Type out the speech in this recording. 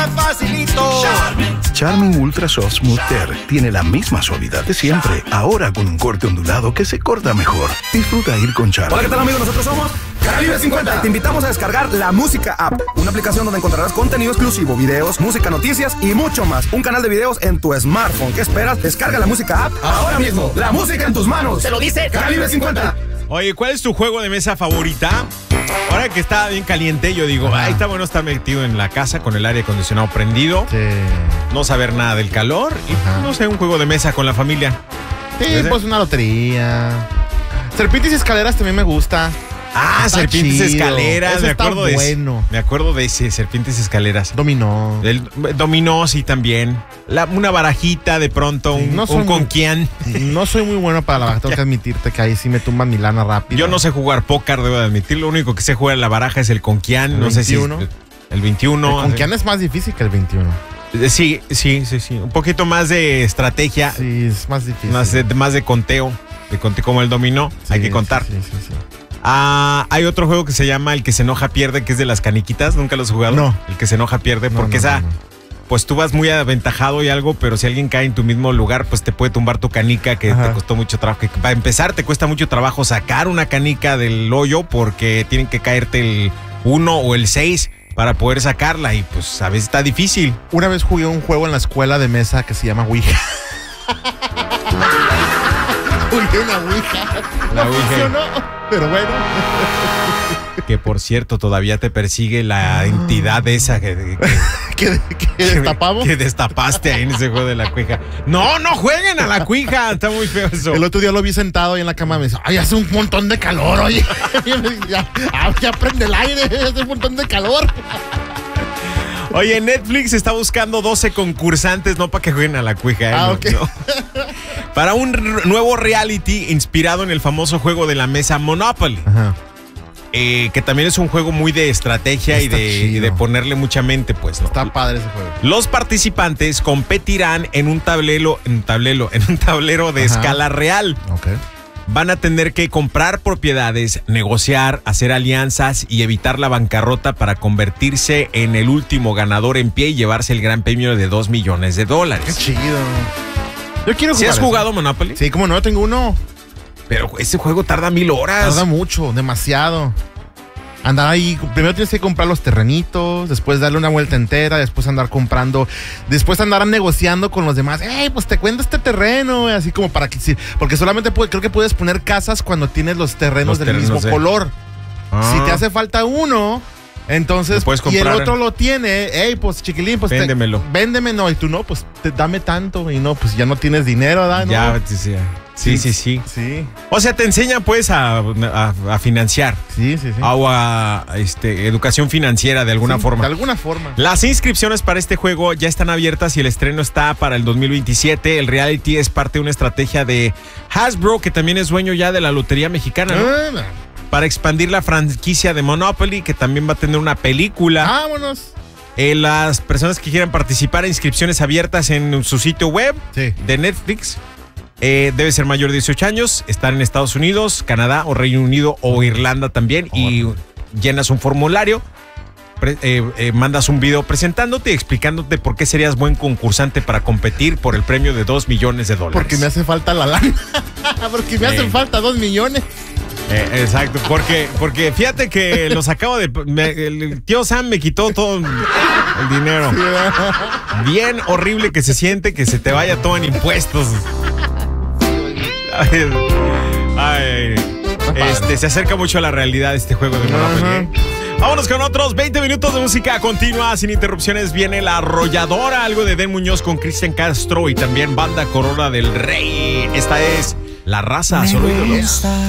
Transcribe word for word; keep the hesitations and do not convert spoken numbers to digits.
Facilito. Charmin. Charmin Ultra Soft Smooth Tear tiene la misma suavidad de siempre, ahora con un corte ondulado que se corta mejor. Disfruta ir con Charmin. Hola, ¿qué tal, amigos? Nosotros somos Calibre cincuenta. Te invitamos a descargar La Música App, una aplicación donde encontrarás contenido exclusivo, videos, música, noticias y mucho más. Un canal de videos en tu smartphone. ¿Qué esperas? Descarga La Música App ahora mismo. La música en tus manos. Se lo dice Calibre cincuenta. Oye, ¿cuál es tu juego de mesa favorita? Ahora que está bien caliente, yo digo, Ajá. ay, está bueno estar metido en la casa con el aire acondicionado prendido, Sí. no saber nada del calor y, Ajá. no sé, un juego de mesa con la familia. Sí, ¿Ese? pues una lotería. Serpientes y escaleras también me gusta. Ah, Está Serpientes y chido. Escaleras, Eso me está acuerdo de ese. bueno. Me acuerdo de ese, Serpientes y Escaleras. Dominó. El dominó, sí, también. La, una barajita de pronto, un, no un soy muy- conquián. No soy muy bueno para la baraja, tengo que admitirte que ahí sí me tumban mi lana rápido. Yo no sé jugar póker, debo de admitir. Lo único que sé jugar en la baraja es el conquián. ¿El no sé si veintiuno? es el veintiuno. El Conquian es más difícil que el veintiuno. Eh, Sí, sí, sí, sí. Un poquito más de estrategia, Sí, es más difícil. más, de, más de conteo. De conteo como el dominó. Sí, Hay que contar. Sí, sí, sí. Ah, hay otro juego que se llama El que se enoja pierde, que es de las caniquitas. ¿Nunca lo has jugado? No. El que se enoja pierde, No, porque no, esa, no, no. pues tú vas muy aventajado y algo, pero si alguien cae en tu mismo lugar, pues te puede tumbar tu canica que Ajá. te costó mucho trabajo. Que para empezar, te cuesta mucho trabajo sacar una canica del hoyo porque tienen que caerte el uno o el seis para poder sacarla y pues a veces está difícil. Una vez jugué un juego en la escuela de mesa que se llama Ouija. Jugué una Ouija. La No Ouija. funcionó, pero bueno. Que por cierto, todavía te persigue la entidad esa que, que, ¿Qué, qué destapamos? que destapaste ahí en ese juego de la cuija. No, no jueguen a la cuija, está muy feo eso. El otro día lo vi sentado ahí en la cama y me dice, ay, hace un montón de calor, oye. ya, ah, ya prende el aire, hace un montón de calor. Oye, Netflix está buscando doce concursantes, no para que jueguen a la cuija. ¿eh? Ah, No, ok. no. Para un r- nuevo reality inspirado en el famoso juego de la mesa Monopoly. Ajá. Eh, que también es un juego muy de estrategia y Está de, chido. y de ponerle mucha mente, pues, ¿no? Está padre ese juego. Los participantes competirán en un tablero, en un tablero, en un tablero de Ajá. escala real. Ok. Van a tener que comprar propiedades, negociar, hacer alianzas y evitar la bancarrota para convertirse en el último ganador en pie y llevarse el gran premio de dos millones de Qué dólares. chido. Yo quiero ¿Sí jugar has eso. jugado Monopoly? Sí, como no, tengo uno. Pero ese juego tarda mil horas. Tarda mucho, demasiado. Andar ahí, primero tienes que comprar los terrenitos, después darle una vuelta entera, después andar comprando, después andar negociando con los demás. Ey, pues te cuento este terreno, así como para que sí, porque solamente puede- creo que puedes poner casas cuando tienes los terrenos Los del terrenos mismo de- color. Ah. Si te hace falta uno, entonces, Lo puedes y el comprar. otro lo tiene, ey, pues chiquilín, pues te- Véndemelo. véndeme, no, y tú no, pues te, dame tanto, y no, pues ya no tienes dinero, ¿verdad? ¿No? Ya, sí, sí, sí, sí, sí. Sí, O sea, te enseña pues a, a- a financiar sí, sí, sí. o a este, educación financiera de alguna Sí, forma. De alguna forma. Las inscripciones para este juego ya están abiertas y el estreno está para el dos mil veintisiete. El reality es parte de una estrategia de Hasbro, que también es dueño ya de la Lotería Mexicana, ¿no? Ah, Para expandir la franquicia de Monopoly, que también va a tener una película. vámonos. Eh, las personas que quieran participar, inscripciones abiertas en su sitio web Sí. de Netflix. Eh, debe ser mayor de dieciocho años, estar en Estados Unidos, Canadá o Reino Unido o Irlanda también. Y llenas un formulario, pre- eh, eh, mandas un video presentándote y explicándote por qué serías buen concursante para competir por el premio de dos millones de dólares. Porque me hace falta la lana. Porque me Sí. hacen falta dos millones. Eh, exacto, porque, porque fíjate que los acabo de... me- el tío Sam me quitó todo el dinero. Bien horrible que se siente que se te vaya todo en impuestos. Ay, ay, este, se acerca mucho a la realidad este juego de Monopoly. Ajá. ¿eh? Vámonos con otros veinte minutos de música continua sin interrupciones. Viene La Arrolladora, algo de Den Muñoz con Cristian Castro y también Banda Corona del Rey. Esta es La Raza, solo ídolos.